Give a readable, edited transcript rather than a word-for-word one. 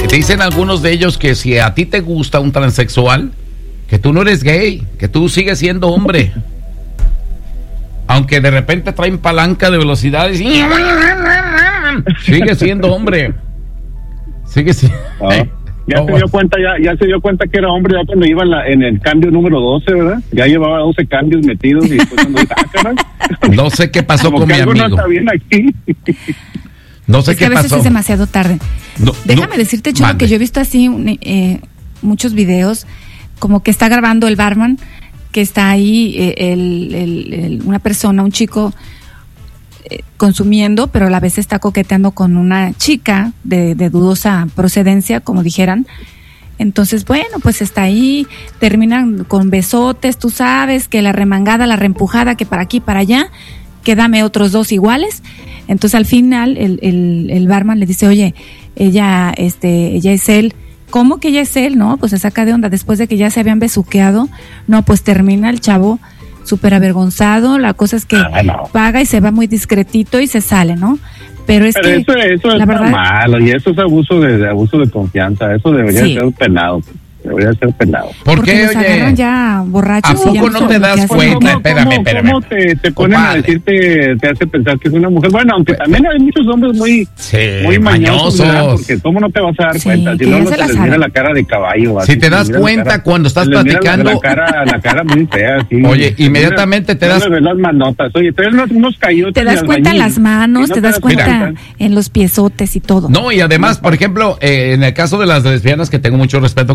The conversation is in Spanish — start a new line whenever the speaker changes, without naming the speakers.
Dicen algunos de ellos que si a ti te gusta un transexual, que tú no eres gay, que tú sigues siendo hombre. Aunque de repente traen palanca de velocidades, sigue siendo hombre. Sigue siendo.
Ya se dio cuenta que era hombre ya cuando iba en el cambio número 12, ¿verdad? Ya llevaba 12 cambios metidos y después cuando
no sé qué pasó con mi amigo.
No está bien aquí.
No sé qué
a veces
pasó.
Es demasiado tarde. Déjame decirte, Chulo, que yo he visto así muchos videos, como que está grabando el barman, que está ahí una persona, un chico consumiendo, pero a la vez está coqueteando con una chica de dudosa procedencia, como dijeran. Entonces, bueno, pues está ahí, terminan con besotes, tú sabes, que la remangada, la reempujada, que para aquí, para allá, que dame otros 2 iguales. Entonces al final el barman le dice, oye, ella es él. ¿Cómo que ella es él? No, pues se saca de onda después de que ya se habían besuqueado. No, pues termina el chavo súper avergonzado. La cosa es que paga y se va muy discretito y se sale, ¿no? Pero eso
es malo, y eso es abuso de confianza. Eso debería ser penado. Debería ser penado.
¿Por qué,
oye? Agarran ya borrachos.
¿A poco no te das cuenta? Espérame.
¿Cómo te ponen a decirte, te hace pensar que es una mujer? Bueno, aunque también hay muchos hombres muy mañosos, ¿verdad? Porque ¿cómo no te vas a dar cuenta? Si no se les mira la cara de caballo.
Si te das cuenta cuando estás platicando.
La cara muy fea, sí.
Oye, inmediatamente te das
cuenta. Las manotas. Oye, te das unos cayotes.
Te das cuenta en las manos, te das cuenta en los piezotes y todo.
No, y además, por ejemplo, en el caso de las lesbianas, que tengo mucho respeto